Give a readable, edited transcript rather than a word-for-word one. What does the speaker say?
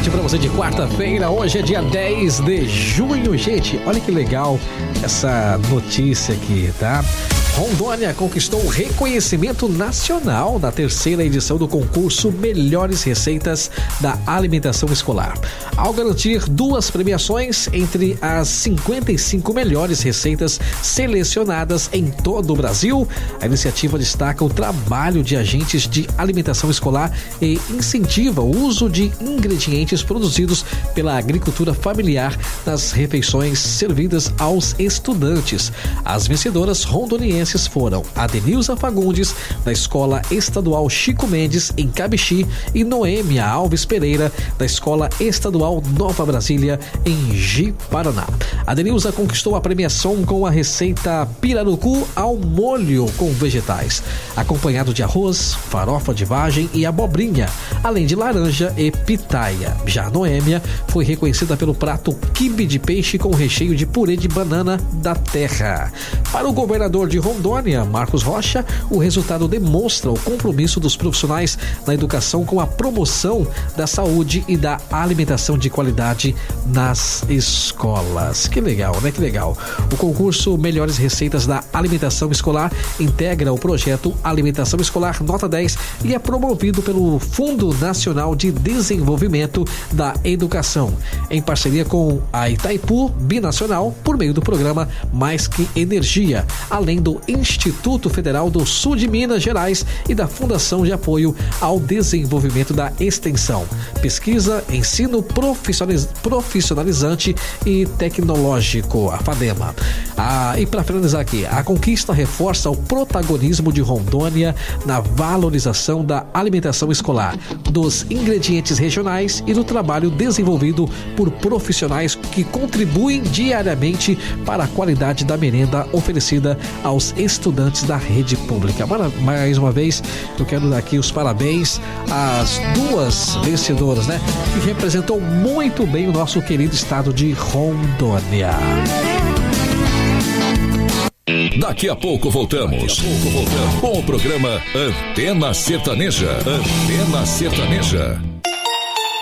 tarde para você de quarta-feira. Hoje é dia 10 de junho. Gente, olha que legal essa notícia aqui, tá? Rondônia conquistou reconhecimento nacional na terceira edição do concurso Melhores Receitas da Alimentação Escolar. Ao garantir 2 premiações entre as 55 melhores receitas selecionadas em todo o Brasil, a iniciativa destaca o trabalho de agentes de alimentação escolar e incentiva o uso de ingredientes produzidos pela agricultura familiar nas refeições servidas aos estudantes. As vencedoras rondonienses foram Adenilza Fagundes, da Escola Estadual Chico Mendes, em Cabixi, e Noêmia Alves Pereira, da Escola Estadual Nova Brasília, em Ji-Paraná. Adenilza conquistou a premiação com a receita pirarucu ao molho com vegetais, acompanhado de arroz, farofa de vagem e abobrinha, além de laranja e pitaia. Já a Noêmia foi reconhecida pelo prato quibe de peixe com recheio de purê de banana da terra. Para o governador de Rondônia, Marcos Rocha, o resultado demonstra o compromisso dos profissionais na educação com a promoção da saúde e da alimentação de qualidade nas escolas. Que legal, né? Que legal. O concurso Melhores Receitas da Alimentação Escolar integra o projeto Alimentação Escolar Nota 10 e é promovido pelo Fundo Nacional de Desenvolvimento da Educação, em parceria com a Itaipu Binacional, por meio do programa Mais Que Energia, além do Instituto Federal do Sul de Minas Gerais e da Fundação de Apoio ao Desenvolvimento da Extensão, Pesquisa, Ensino Profissionalizante e Tecnológico, a FADEMA. E para finalizar aqui, a conquista reforça o protagonismo de Rondônia na valorização da alimentação escolar, dos ingredientes regionais e do trabalho desenvolvido por profissionais que contribuem diariamente para a qualidade da merenda oferecida aos estudantes da rede pública. Mais uma vez, eu quero dar aqui os parabéns às 2 vencedoras, né? Que representou muito bem o nosso querido estado de Rondônia. Daqui a pouco voltamos com o programa Antena Sertaneja. Antena Sertaneja.